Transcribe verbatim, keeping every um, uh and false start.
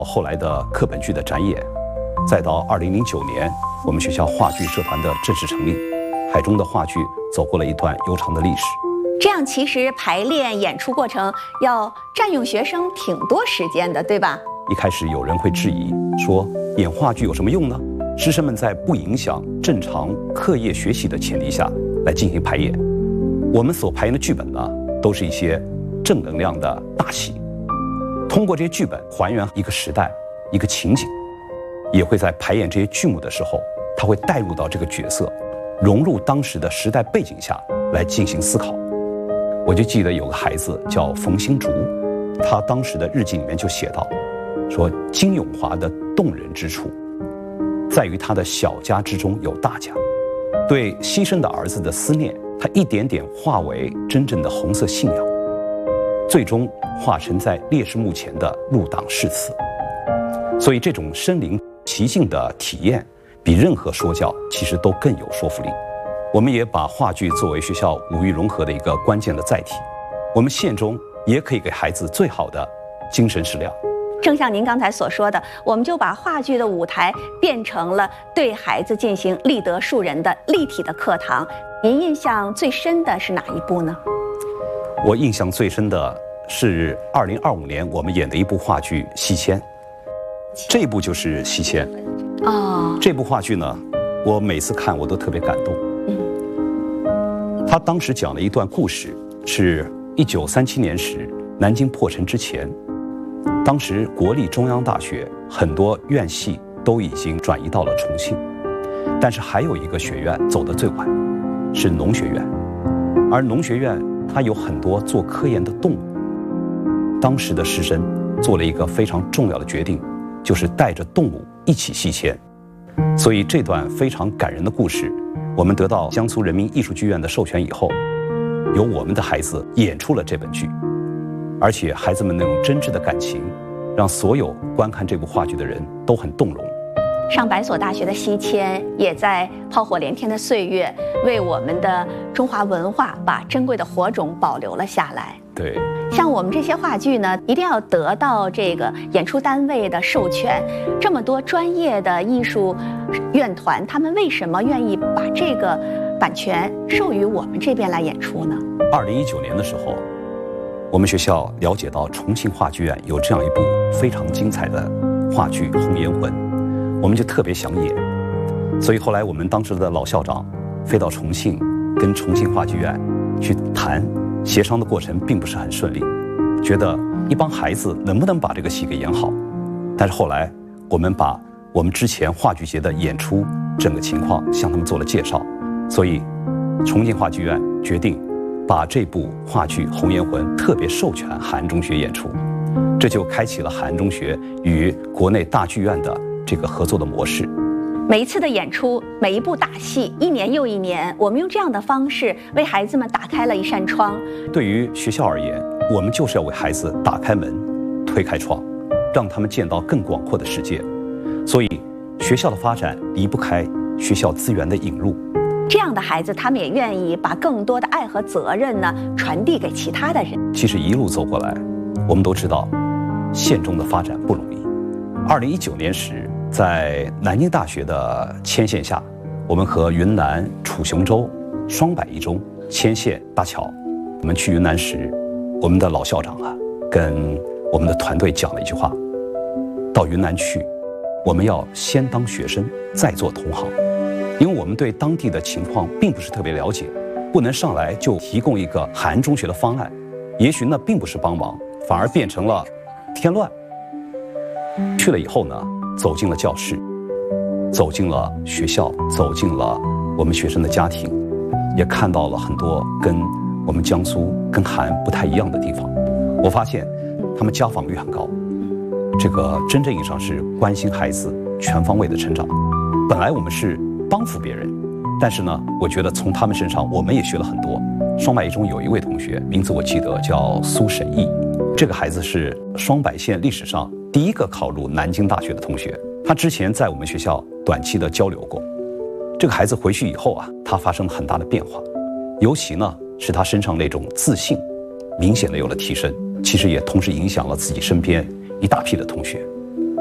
后来的课本剧的展演，再到二零零九年我们学校话剧社团的正式成立，海中的话剧走过了一段悠长的历史。 这样其实排练演出过程要占用学生挺多时间的，对吧？ 一开始有人会质疑说，演话剧有什么用呢？师生们在不影响正常课业学习的前提下来进行排演。我们所排演的剧本呢，都是一些正能量的大戏，通过这些剧本还原一个时代一个情景，也会在排演这些剧目的时候，他会带入到这个角色，融入当时的时代背景下来进行思考。我就记得有个孩子叫冯新竹，他当时的日记里面就写到说，金永华的动人之处在于他的小家之中有大家，对牺牲的儿子的思念，他一点点化为真正的红色信仰，最终化成在烈士墓前的入党誓词。所以这种身临其境的体验，比任何说教其实都更有说服力。我们也把话剧作为学校五育融合的一个关键的载体，我们县中也可以给孩子最好的精神食粮。 正像您刚才所说的，我们就把话剧的舞台变成了对孩子进行立德树人的立体的课堂。您印象最深的是哪一部呢？ 我印象最深的是二零二五年我们演的一部话剧《西迁》，这一部就是《西迁》。哦，这部话剧呢，我每次看我都特别感动。嗯，他当时讲了一段故事，是一九三七年时南京破城之前，当时国立中央大学很多院系都已经转移到了重庆，但是还有一个学院走得最晚，是农学院。而农学院它有很多做科研的动物，当时的师生做了一个非常重要的决定，就是带着动物一起西迁。所以这段非常感人的故事，我们得到江苏人民艺术剧院的授权以后，由我们的孩子演出了这本剧，而且孩子们那种真挚的感情，让所有观看这部话剧的人都很动容。 上百所大学的西迁，也在炮火连天的岁月，为我们的中华文化把珍贵的火种保留了下来。 对， 像我们这些话剧呢，一定要得到这个演出单位的授权。这么多专业的艺术院团，他们为什么愿意把这个版权授予我们这边来演出呢？ 二零一九年的时候，我们学校了解到重庆话剧院有这样一部非常精彩的话剧《红颜魂》，我们就特别想演。所以后来我们当时的老校长飞到重庆，跟重庆话剧院去谈，协商的过程并不是很顺利，觉得一帮孩子能不能把这个戏给演好。但是后来我们把我们之前话剧节的演出整个情况向他们做了介绍，所以重庆话剧院决定把这部话剧《红颜魂》特别授权海安中学演出，这就开启了海安中学与国内大剧院的这个合作的模式。 每一次的演出，每一部大戏，一年又一年，我们用这样的方式为孩子们打开了一扇窗。 对于学校而言，我们就是要为孩子打开门，推开窗，让他们见到更广阔的世界。所以学校的发展离不开学校资源的引入， 这样的孩子他们也愿意把更多的爱和责任呢传递给其他的人。 其实一路走过来，我们都知道县中的发展不容易。二零一九年时，在南京大学的牵线下，我们和云南楚雄州双柏一中牵线搭桥。我们去云南时，我们的老校长啊跟我们的团队讲了一句话，到云南去，我们要先当学生再做同行。因为我们对当地的情况并不是特别了解，不能上来就提供一个海安中学的方案，也许那并不是帮忙，反而变成了添乱。去了以后呢，走进了教室，走进了学校，走进了我们学生的家庭，也看到了很多跟我们江苏跟海安不太一样的地方。我发现他们家访率很高，这个真正意义上是关心孩子全方位的成长。本来我们是帮扶别人，但是呢，我觉得从他们身上我们也学了很多。双柏一中有一位同学，名字我记得叫苏沈毅，这个孩子是双柏县历史上第一个考入南京大学的同学，他之前在我们学校短期的交流过。这个孩子回去以后啊，他发生了很大的变化，尤其呢是他身上那种自信明显的有了提升，其实也同时影响了自己身边一大批的同学。